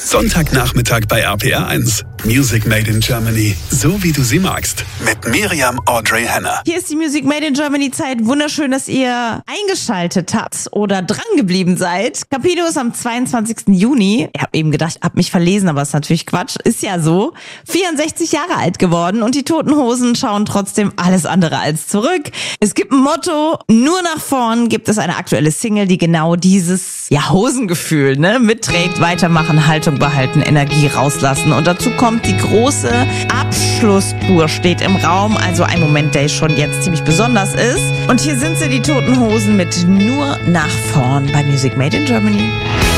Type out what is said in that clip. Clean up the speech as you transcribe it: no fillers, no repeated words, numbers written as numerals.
Sonntagnachmittag bei RPR1. Music Made in Germany. So wie du sie magst. Mit Miriam Audrey Henner. Hier ist die Music Made in Germany Zeit. Wunderschön, dass ihr eingeschaltet habt oder dran geblieben seid. Capito ist am 22. Juni. Ich habe eben gedacht, hab mich verlesen, aber ist natürlich Quatsch. Ist ja so. 64 Jahre alt geworden und die Toten Hosen schauen trotzdem alles andere als zurück. Es gibt ein Motto, nur nach vorn. Gibt es eine aktuelle Single, die genau dieses Hosengefühl mitträgt. Weitermachen, Haltung behalten, Energie rauslassen. Und dazu kommt die große Abschlusstour steht im Raum. Also ein Moment, der schon jetzt ziemlich besonders ist. Und hier sind sie, die Toten Hosen, mit Nur nach vorn bei Music Made in Germany.